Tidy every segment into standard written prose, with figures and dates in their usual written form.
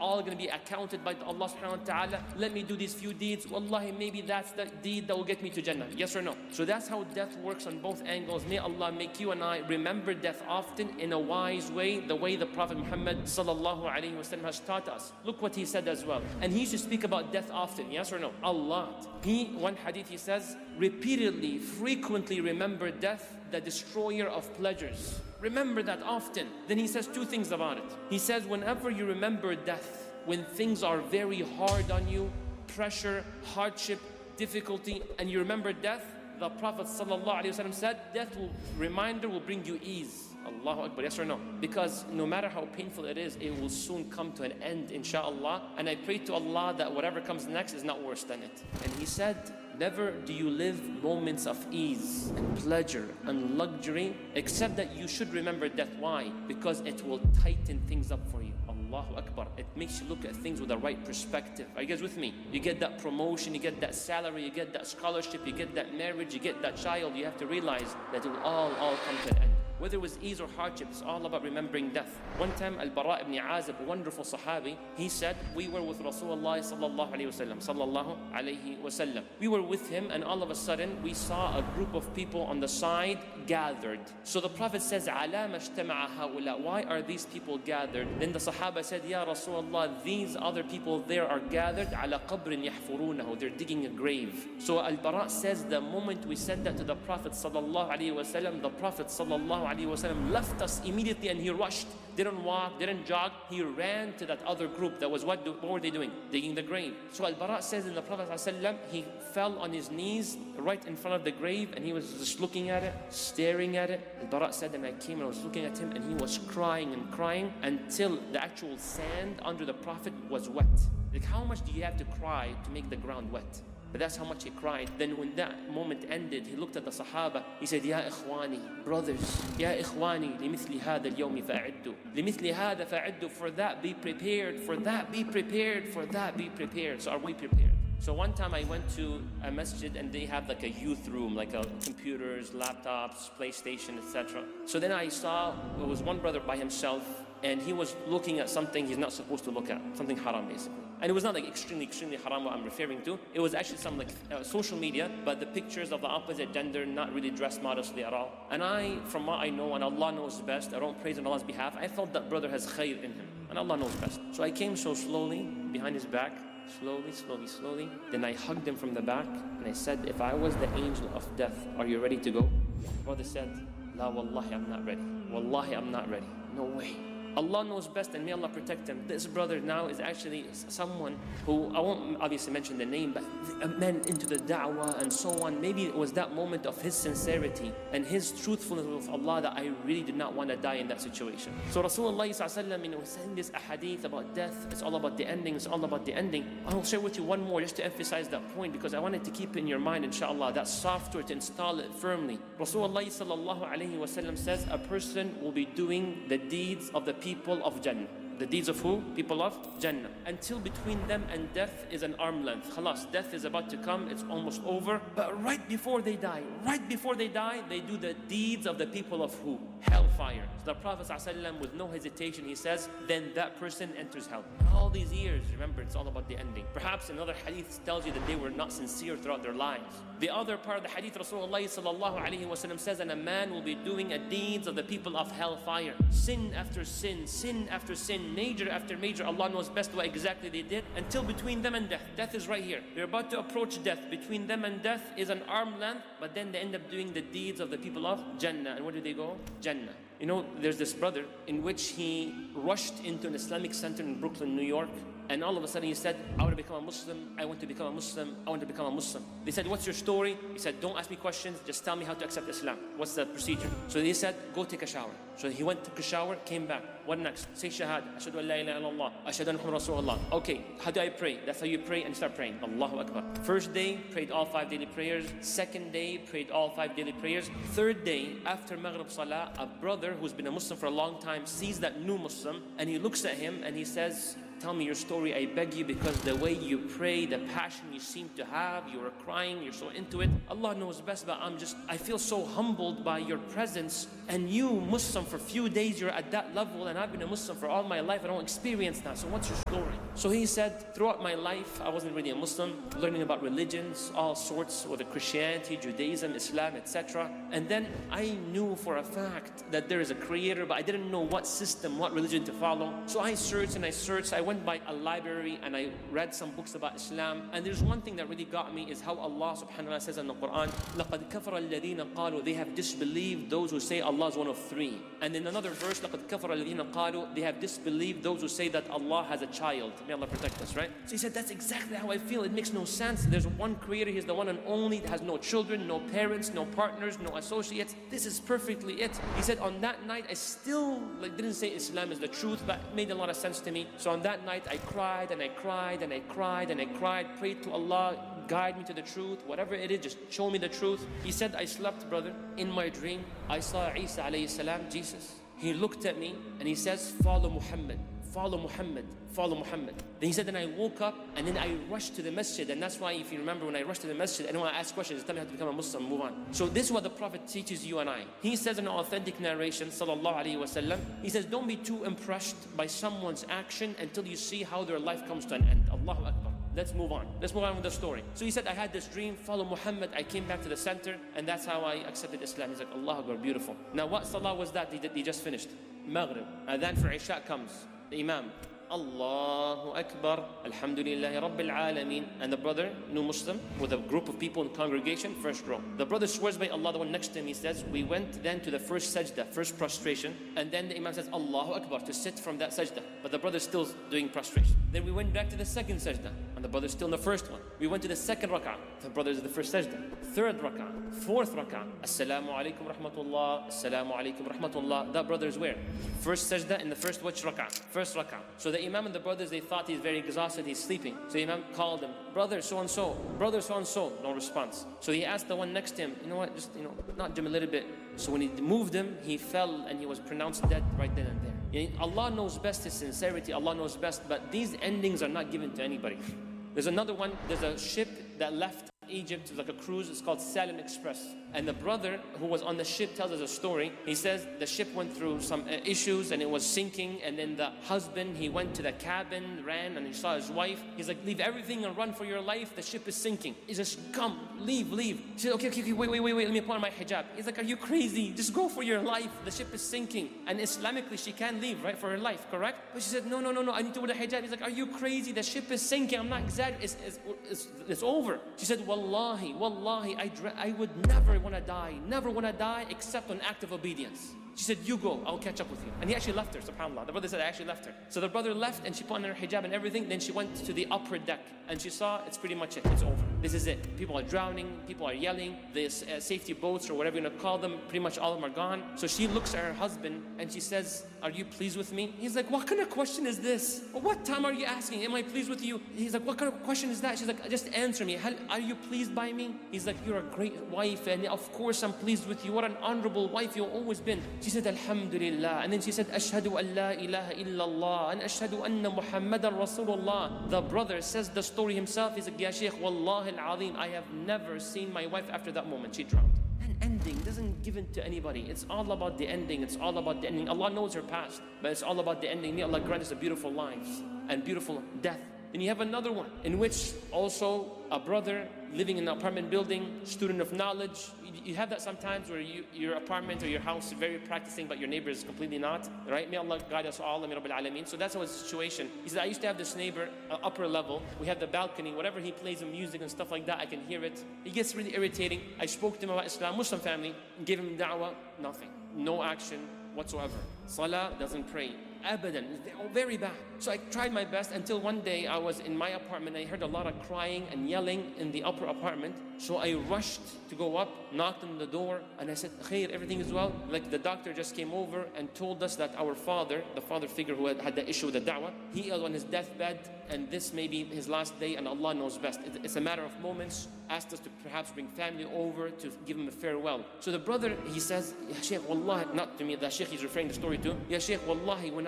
all going to be accounted by Allah subhanahu wa ta'ala. Let me do these few deeds. Wallahi, maybe that's the deed that will get me to Jannah. Yes or no? So that's how death works on both angles. May Allah make you and I remember death often in a wise way, the way the Prophet Muhammad sallallahu alayhi wasallam has taught us. Look what he said as well. And he used to speak about death often. Yes or no? A lot. One hadith he says, repeatedly, frequently remember death, the destroyer of pleasures. Remember that often. Then he says two things about it. He says, whenever you remember death, when things are very hard on you, pressure, hardship, difficulty, and you remember death, the Prophet ﷺ said, reminder will bring you ease. Allahu Akbar, yes or no? Because no matter how painful it is, it will soon come to an end, inshallah. And I pray to Allah that whatever comes next is not worse than it. And he said, never do you live moments of ease and pleasure and luxury, except that you should remember death. Why? Because it will tighten things up for you. Allahu Akbar. It makes you look at things with the right perspective. Are you guys with me? You get that promotion, you get that salary, you get that scholarship, you get that marriage, you get that child. You have to realize that it will all come to an end. Whether it was ease or hardship, it's all about remembering death. One time, Al-Bara ibn Azib, a wonderful Sahabi, he said, we were with Rasulullah sallallahu alayhi wasallam. We were with him, and all of a sudden, we saw a group of people on the side gathered. So the Prophet says, عَلَى مَا اجْتَمَعَ هَؤُلَاء? Why are these people gathered? Then the Sahaba said, Ya Rasulullah, these other people there are gathered عَلَى قَبْرٍ يَحْفُرُونَهُ. They're digging a grave. So Al-Bara says, the moment we said that to the Prophet sallallahu alayhi wasallam, the Prophet sallallahu alayhi wasallam left us immediately and he rushed. Didn't walk, didn't jog. He ran to that other group that was, what were they doing? Digging the grave. So Al-Bara says in the Prophet ﷺ, he fell on his knees right in front of the grave and he was just looking at it, staring at it. Al-Bara said, and I came and I was looking at him and he was crying and crying until the actual sand under the Prophet was wet. Like, how much do you have to cry to make the ground wet? But that's how much he cried. Then when that moment ended, he looked at the Sahaba. He said, Ya ikhwani, brothers, Ya ikhwani, لِمِثْلِ هَذَا الْيَوْمِ فَأَعِدُّوا لِمِثْلِ هَذَا فَأَعِدُّوا. For that be prepared, for that be prepared, for that be prepared. So are we prepared? So one time I went to a masjid and they have like a youth room, like computers, laptops, PlayStation, etc. So then I saw, it was one brother by himself and he was looking at something he's not supposed to look at, something haram basically. And it was not like extremely haram what I'm referring to. It was actually some like social media, but the pictures of the opposite gender, not really dressed modestly at all. And I, from what I know, and Allah knows best, I don't praise on Allah's behalf, I felt that brother has khair in him. And Allah knows best. So I came so slowly, behind his back, slowly. Then I hugged him from the back, and I said, if I was the angel of death, are you ready to go? Brother said, La wallahi, I'm not ready. Wallahi, I'm not ready. No way. Allah knows best and may Allah protect him. This brother now is actually someone who, I won't obviously mention the name, but a man into the da'wah and so on. Maybe it was that moment of his sincerity and his truthfulness with Allah that I really did not want to die in that situation. So Rasulullah was saying this ahadith about death. It's all about the ending. It's all about the ending. I'll share with you one more just to emphasize that point because I wanted to keep it in your mind, inshallah, that software to install it firmly. Rasulullah says a person will be doing the deeds of the people of Jannah. The deeds of who? People of Jannah. Until between them and death is an arm length. Khalas, death is about to come, it's almost over. But right before they die, they do the deeds of the people of who? Hellfire. So the Prophet ﷺ, with no hesitation, he says, then that person enters hell. All these years, remember, it's all about the ending. Perhaps another hadith tells you that they were not sincere throughout their lives. The other part of the hadith, Rasulullah ﷺ says, and a man will be doing the deeds of the people of hellfire. Sin after sin, sin after sin, major after major. Allah knows best what exactly they did until between them and death. Death is right here. They're about to approach death. Between them and death is an arm length, but then they end up doing the deeds of the people of Jannah. And where do they go? Jannah. You know, there's this brother in which he rushed into an Islamic center in Brooklyn, New York. And all of a sudden he said, I want to become a Muslim, I want to become a Muslim, I want to become a Muslim. They said, what's your story? He said, don't ask me questions, just tell me how to accept Islam. What's the procedure? So they said, go take a shower. So he went, took a shower, came back. What next? Say Shahada. Ashhadu an la ilaha illallah. Ashhadu anna Muhammadan Rasulullah. Okay, how do I pray? That's how you pray, and you start praying. Allahu Akbar. First day, prayed all 5 daily prayers. Second day, prayed all 5 daily prayers. Third day, after Maghrib Salah, a brother who's been a Muslim for a long time sees that new Muslim, and he looks at him and he says, tell me your story, I beg you, because the way you pray, the passion you seem to have, you are crying, you're so into it. Allah knows best, but I feel so humbled by your presence. And you, Muslim, for a few days, you're at that level, and I've been a Muslim for all my life. I don't experience that. So what's your story? So he said, throughout my life, I wasn't really a Muslim, learning about religions, all sorts, whether Christianity, Judaism, Islam, etc. And then I knew for a fact that there is a creator, but I didn't know what system, what religion to follow. So I searched and I searched. I went by a library and I read some books about Islam. And there's one thing that really got me is how Allah subhanahu wa ta'ala says in the Quran, لَقَدْ كَفَرَ الَّذِينَ قَالُوا, they have disbelieved those who say Allah is one of three. And in another verse, لَقَدْ كَفَرَ الَّذِينَ قَالُوا, they have disbelieved those who say that Allah has a child. May Allah protect us, right? So he said, that's exactly how I feel. It makes no sense. There's one creator, he's the one and only, has no children, no parents, no partners, no associates. This is perfectly it. He said, on that night, I still didn't say Islam is the truth, but it made a lot of sense to me. So on that night, I cried and I cried and I cried and I cried, prayed to Allah, guide me to the truth, whatever it is, just show me the truth. He said, I slept, brother. In my dream, I saw Isa alayhi salam, Jesus. He looked at me and he says, follow Muhammad, follow Muhammad, follow Muhammad. Then he said, then I woke up and then I rushed to the masjid. And that's why, if you remember, when I rushed to the masjid, I don't want to ask questions, tell me how to become a Muslim, move on. So this is what the Prophet teaches you and I. He says in an authentic narration, sallallahu alayhi wasallam, he says, don't be too impressed by someone's action until you see how their life comes to an end. Allahu Akbar. Let's move on. Let's move on with the story. So he said, I had this dream, follow Muhammad. I came back to the center, and that's how I accepted Islam. He's like, Allah Akbar, beautiful. Now what salah was that he just finished? Maghrib. Adhan for Isha comes. The Imam, Allahu Akbar, Alhamdulillahi Rabbil Alameen. And the brother, new Muslim, with a group of people in the congregation, first row. The brother swears by Allah, the one next to him, he says, we went then to the first sajda, first prostration. And then the Imam says, Allahu Akbar, to sit from that sajda. But the brother's still doing prostration. Then we went back to the second sajda. And the brother's still in the first one. We went to the second rak'ah. The brother's in the first sajda. Third rak'ah. Fourth rak'ah. Assalamu alaikum rahmatullah. Assalamu alaikum rahmatullah. That brother is where? First sajda in the first which rak'ah? First rak'ah. So the Imam and the brothers, they thought he's very exhausted, he's sleeping. So the Imam called him, brother so-and-so, brother so-and-so. No response. So he asked the one next to him, you know what, just, nudge him a little bit. So when he moved him, he fell and he was pronounced dead right then and there. Allah knows best his sincerity, Allah knows best, but these endings are not given to anybody. There's another one, there's a ship that left Egypt, like a cruise, it's called Salim Express. And the brother who was on the ship tells us a story. He says the ship went through some issues and it was sinking, and then the husband, he went to the cabin, ran, and he saw his wife. He's like, leave everything and run for your life, the ship is sinking. He says, come, leave. She said, okay, wait, let me put on my hijab. He's like, are you crazy? Just go for your life, the ship is sinking. And Islamically, she can leave, right, for her life, correct? But she said, no, I need to wear the hijab. He's like, are you crazy? The ship is sinking, I'm not exaggerating, it's over. She said, Wallahi, I would never want to die except on act of obedience. She said, you go, I'll catch up with you. And he actually left her, subhanAllah. The brother said, I actually left her. So the brother left and she put on her hijab and everything. Then she went to the upper deck and she saw it's pretty much it. It's over. This is it. People are drowning. People are yelling. The safety boats or whatever you're going to call them, pretty much all of them are gone. So she looks at her husband and she says, are you pleased with me? He's like, what kind of question is this? What time are you asking? Am I pleased with you? He's like, what kind of question is that? She's like, just answer me. Are you pleased by me? He's like, you're a great wife and of course I'm pleased with you. What an honorable wife you've always been. She said, Alhamdulillah. And then she said, Ashhadu an la ilaha illallah and ashhadu anna Muhammadan Rasulullah. The brother says the story himself. He's like, Ya Shaykh, Wallahi al-Azim, I have never seen my wife after that moment. She drowned. An ending doesn't give it to anybody. It's all about the ending. It's all about the ending. Allah knows her past, but it's all about the ending. May Allah grant us a beautiful lives and beautiful death. And you have another one in which also a brother living in an apartment building, student of knowledge. You have that sometimes where your apartment or your house is very practicing, but your neighbor is completely not, right? May Allah guide us all, Ameen Rabbil Alameen. So that's our situation. He said, I used to have this neighbor, upper level. We have the balcony. Whatever he plays in music and stuff like that, I can hear it. He gets really irritating. I spoke to him about Islam, Muslim family, gave him da'wah, nothing. No action whatsoever. Salah, doesn't pray. Abadan, very bad. So I tried my best until one day I was in my apartment. I heard a lot of crying and yelling in the upper apartment. So I rushed to go up, knocked on the door, and I said, Khair, everything is well? Like the doctor just came over and told us that our father, the father figure who had the issue with the da'wah, he is on his deathbed and this may be his last day and Allah knows best. It's a matter of moments. Asked us to perhaps bring family over to give him a farewell. So the brother, he says, Ya Shaykh, Wallahi, not to me, the Shaykh he's referring the story to, Ya Shaykh, Wallahi, when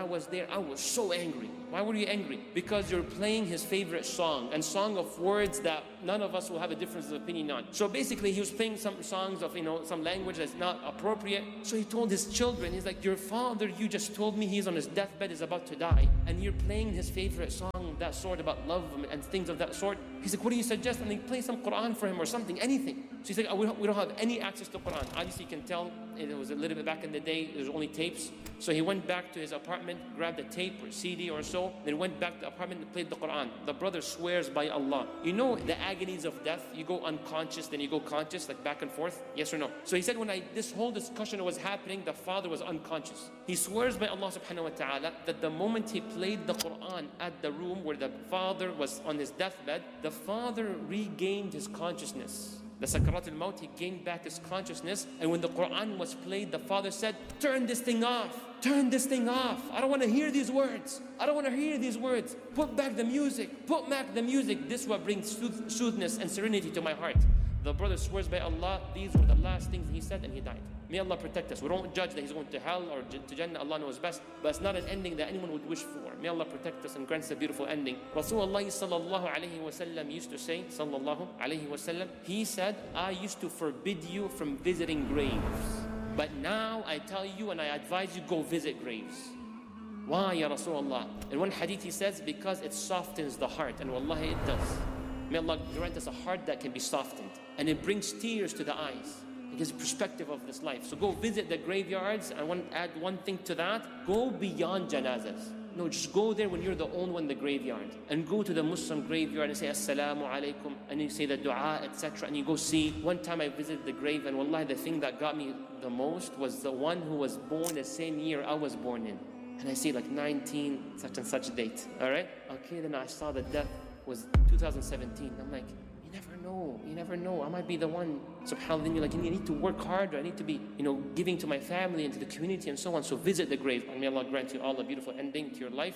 I was there, I was so angry. Why were you angry? Because you're playing his favorite song, and song of words that none of us will have a difference of opinion on. So basically, he was playing some songs of, some language that's not appropriate. So he told his children, he's like, your father, you just told me he's on his deathbed, is about to die, and you're playing his favorite song, that sort about love and things of that sort. He's like, what do you suggest? And they play some Quran for him or something, anything. So he's like, oh, we don't have any access to Quran. Obviously, you can tell it was a little bit back in the day, there's only tapes. So he went back to his apartment, grabbed a tape or CD or so, then went back to the apartment and played the Quran. The brother swears by Allah. You know the agonies of death? You go unconscious, then you go conscious, like back and forth, yes or no? So he said when this whole discussion was happening, the father was unconscious. He swears by Allah subhanahu wa ta'ala that the moment he played the Quran at the room where the father was on his deathbed, the father regained his consciousness. The Sakarat al-Maut, he gained back his consciousness. And when the Quran was played, the father said, turn this thing off. Turn this thing off. I don't want to hear these words. I don't want to hear these words. Put back the music. Put back the music. This is what brings soothness and serenity to my heart. The brother swears by Allah, these were the last things he said, and he died. May Allah protect us. We don't judge that he's going to hell or to Jannah. Allah knows best. But it's not an ending that anyone would wish for. May Allah protect us and grant us a beautiful ending. Rasulullah sallallahu alayhi wa sallam used to say, sallallahu alayhi wa sallam, he said, I used to forbid you from visiting graves. But now I tell you and I advise you, go visit graves. Why, Ya Rasulullah? In one hadith he says, because it softens the heart. And wallahi it does. May Allah grant us a heart that can be softened. And it brings tears to the eyes. It gives perspective of this life. So go visit the graveyards. I want to add one thing to that. Go beyond janazas. No, just go there when you're the only one in the graveyard. And go to the Muslim graveyard and say, Assalamu alaikum. And you say the dua, etc. And you go see. One time I visited the grave, and wallahi, the thing that got me the most was the one who was born the same year I was born in. And I see like 19 such and such date. Alright? Okay, then I saw the death was 2017. I'm like, you never know. I might be the one. SubhanAllah, then you're like, you need to work harder. I need to be, giving to my family and to the community and so on. So visit the grave. And may Allah grant you all a beautiful ending to your life.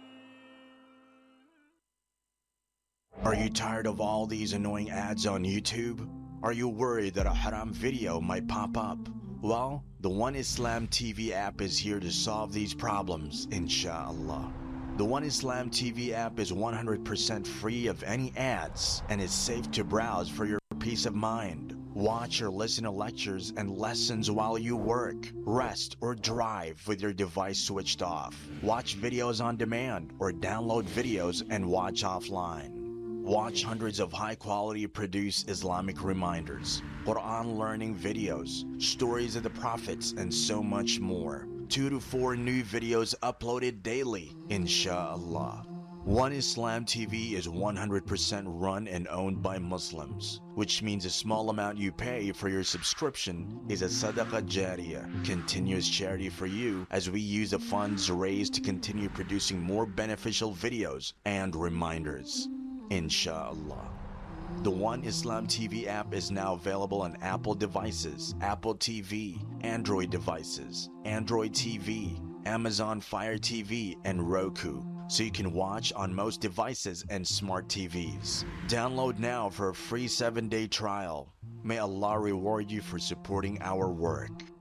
Are you tired of all these annoying ads on YouTube? Are you worried that a haram video might pop up? Well, the One Islam TV app is here to solve these problems, inshallah. The One Islam TV app is 100% free of any ads and is safe to browse for your peace of mind. Watch or listen to lectures and lessons while you work, rest, or drive with your device switched off. Watch videos on demand or download videos and watch offline. Watch hundreds of high-quality produced Islamic reminders, Quran learning videos, stories of the prophets, and so much more. 2 to 4 new videos uploaded daily, inshallah. One Islam TV is 100% run and owned by Muslims, which means a small amount you pay for your subscription is a sadaqah jariyah, continuous charity for you as we use the funds raised to continue producing more beneficial videos and reminders, inshallah. The One Islam TV app is now available on Apple devices, Apple TV, Android devices, Android TV, Amazon Fire TV, and Roku, so you can watch on most devices and smart TVs. Download now for a free 7-day trial. May Allah reward you for supporting our work.